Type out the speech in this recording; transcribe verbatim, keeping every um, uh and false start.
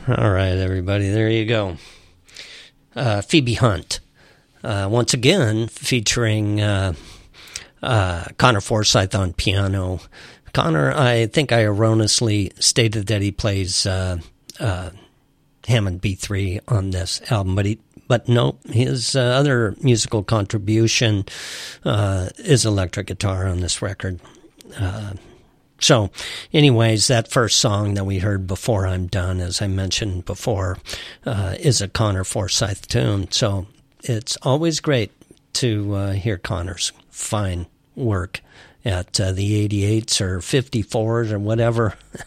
All right, everybody, there you go. Uh, Phoebe Hunt, uh, once again featuring uh, uh, Connor Forsyth on piano. Connor, I think I erroneously stated that he plays uh, uh, Hammond B three on this album, but he, but no, his uh, other musical contribution uh, is electric guitar on this record. Uh, So, anyways, that first song that we heard, Before I'm Done, as I mentioned before, uh, is a Connor Forsyth tune. So, it's always great to uh, hear Connor's fine work at uh, the eighty-eights or fifty-fours or whatever